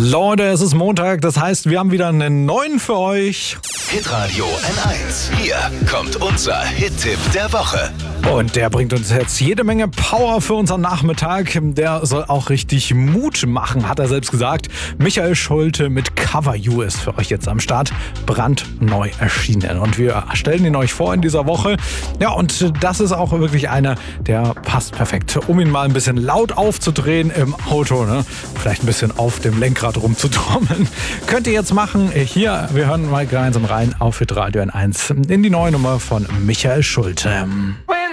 Leute, es ist Montag, das heißt, wir haben wieder einen neuen für euch. Hitradio N1. Hier kommt unser Hit-Tipp der Woche. Und der bringt uns jetzt jede Menge Power für unseren Nachmittag. Der soll auch richtig Mut machen, hat er selbst gesagt. Michael Schulte mit Cover You ist für euch jetzt am Start. Brandneu erschienen. Und wir stellen ihn euch vor in dieser Woche. Ja, und das ist auch wirklich einer, der passt perfekt, um ihn mal ein bisschen laut aufzudrehen im Auto. Ne? Vielleicht ein bisschen auf dem Lenkrad rumzutrommeln. Könnt ihr jetzt machen. Hier, wir hören mal gemeinsam rein auf Hitradio N1 in die neue Nummer von Michael Schulte.